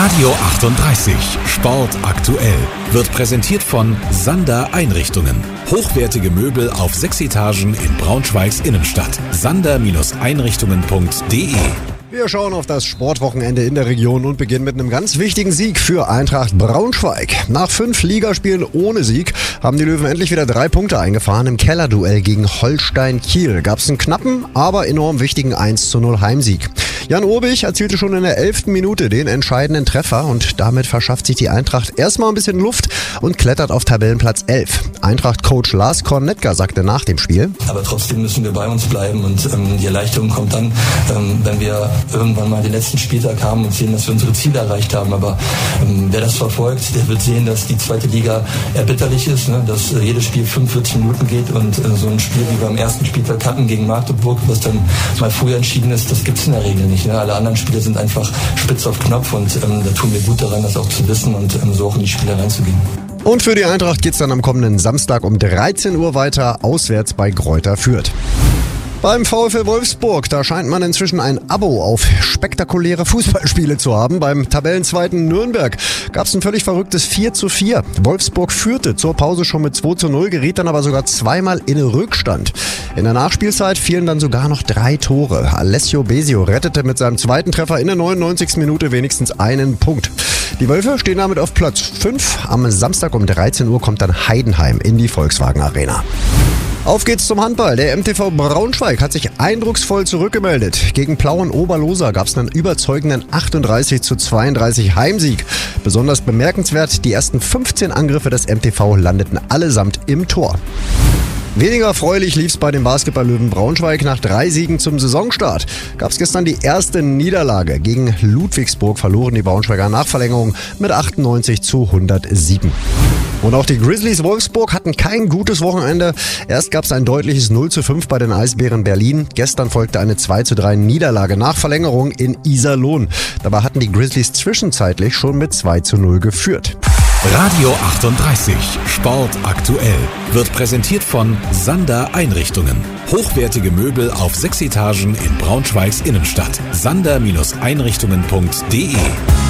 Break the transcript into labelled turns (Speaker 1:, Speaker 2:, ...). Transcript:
Speaker 1: Radio 38 Sport aktuell wird präsentiert von Sander Einrichtungen. Hochwertige Möbel auf 6 Etagen in Braunschweigs Innenstadt. sander-einrichtungen.de.
Speaker 2: Wir schauen auf das Sportwochenende in der Region und beginnen mit einem ganz wichtigen Sieg für Eintracht Braunschweig. Nach 5 Ligaspielen ohne Sieg haben die Löwen endlich wieder 3 Punkte eingefahren. Im Kellerduell gegen Holstein Kiel gab es einen knappen, aber enorm wichtigen 1:0 Heimsieg. Jan Urbich erzielte schon in der 11. Minute den entscheidenden Treffer und damit verschafft sich die Eintracht erstmal ein bisschen Luft und klettert auf Tabellenplatz 11. Eintracht-Coach Lars Kornetka sagte nach dem Spiel:
Speaker 3: Aber trotzdem müssen wir bei uns bleiben und die Erleichterung kommt dann, wenn wir irgendwann mal den letzten Spieltag haben und sehen, dass wir unsere Ziele erreicht haben. Aber wer das verfolgt, der wird sehen, dass die zweite Liga erbitterlich ist, ne? Dass jedes Spiel 45 Minuten geht und so ein Spiel wie wir am ersten Spieltag hatten gegen Magdeburg, was dann mal früher entschieden ist, das gibt es in der Regel nicht. Ne? Alle anderen Spiele sind einfach spitz auf Knopf und da tun wir gut daran, das auch zu wissen und so auch in die Spiele reinzugehen.
Speaker 2: Und für die Eintracht geht's dann am kommenden Samstag um 13 Uhr weiter, auswärts bei Greuther Fürth. Beim VfL Wolfsburg, da scheint man inzwischen ein Abo auf spektakuläre Fußballspiele zu haben. Beim Tabellenzweiten Nürnberg gab es ein völlig verrücktes 4:4. Wolfsburg führte zur Pause schon mit 2:0, geriet dann aber sogar zweimal in Rückstand. In der Nachspielzeit fielen dann sogar noch 3 Tore. Alessio Besio rettete mit seinem zweiten Treffer in der 99. Minute wenigstens einen Punkt. Die Wölfe stehen damit auf Platz 5. Am Samstag um 13 Uhr kommt dann Heidenheim in die Volkswagen Arena. Auf geht's zum Handball. Der MTV Braunschweig hat sich eindrucksvoll zurückgemeldet. Gegen Plauen Oberloser gab es einen überzeugenden 38:32 Heimsieg. Besonders bemerkenswert, die ersten 15 Angriffe des MTV landeten allesamt im Tor. Weniger erfreulich lief's bei den Basketball-Löwen Braunschweig. Nach 3 Siegen zum Saisonstart gab's gestern die erste Niederlage. Gegen Ludwigsburg verloren die Braunschweiger nach Verlängerung mit 98:107. Und auch die Grizzlies Wolfsburg hatten kein gutes Wochenende. Erst gab es ein deutliches 0:5 bei den Eisbären Berlin. Gestern folgte eine 2:3 Niederlage nach Verlängerung in Iserlohn. Dabei hatten die Grizzlies zwischenzeitlich schon mit 2:0 geführt.
Speaker 1: Radio 38 Sport aktuell wird präsentiert von Sander Einrichtungen. Hochwertige Möbel auf 6 Etagen in Braunschweigs Innenstadt. sander-einrichtungen.de